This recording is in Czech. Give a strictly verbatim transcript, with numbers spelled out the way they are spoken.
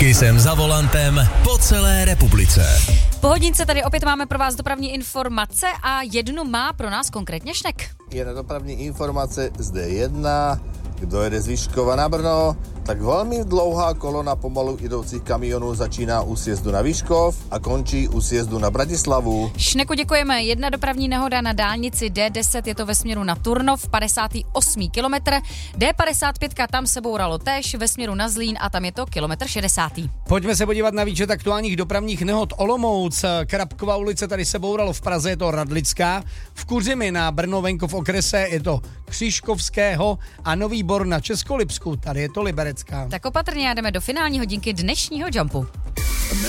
Kysem za volantem po celé republice. Po hodince tady opět máme pro vás dopravní informace a jednu má pro nás konkrétně Šnek. Je dopravní informace z D jedna, kdo jede z Vyškova na Brno, tak velmi dlouhá kolona pomalu idoucích kamionů začíná u sjezdu na Vyškov a končí u sjezdu na Bratislavu. Šneku děkujeme. Jedna dopravní nehoda na dálnici D deset, je to ve směru na Turnov, padesátý osmý kilometr. D padesát pět tam se bouralo též ve směru na Zlín a tam je to kilometr šedesátý. Pojďme se podívat na výčet aktuálních dopravních nehod. Olomouc, Krapková ulice, tady se bouralo, v Praze je to Radlická, v Kuřimi na Brno venkov okrese je to Křižkovského a Nový Bor na Českolipsku, tady je to Liberecká. Tak opatrně jdeme do finální hodinky dnešního Jumpu.